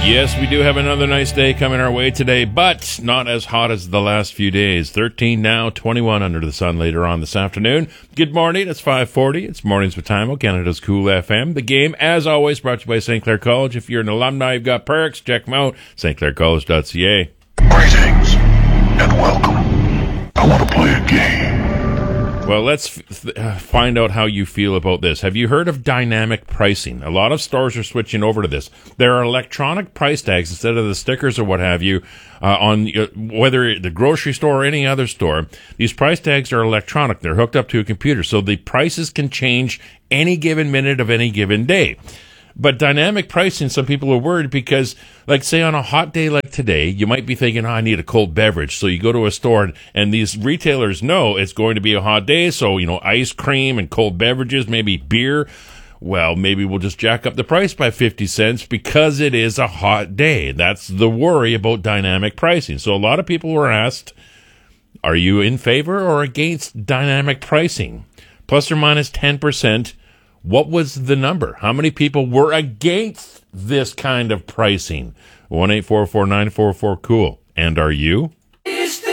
Yes, we do have another nice day coming our way today, but not as hot as the last few days. 13 now, 21 under the sun later on this afternoon. Good morning, it's 5:40. It's Mornings with Timo, Canada's Cool FM. The game, as always, brought to you by St. Clair College. If you're an alumni, you've got perks. Check them out, stclaircollege.ca. Greetings and welcome. I want to play a game. Well, let's find out how you feel about this. Have you heard of dynamic pricing? A lot of stores are switching over to this. There are electronic price tags instead of the stickers or what have you on whether the grocery store or any other store. These price tags are electronic. They're hooked up to a computer, so the prices can change any given minute of any given day. But dynamic pricing, some people are worried because, like, say on a hot day like today, you might be thinking, I need a cold beverage. So you go to a store, and these retailers know it's going to be a hot day, so, ice cream and cold beverages, maybe beer. Well, maybe we'll just jack up the price by 50 cents because it is a hot day. That's the worry about dynamic pricing. So a lot of people were asked, are you in favor or against dynamic pricing? Plus or minus 10%. What was the number? How many people were against this kind of pricing? 1-844-944-COOL. And are you?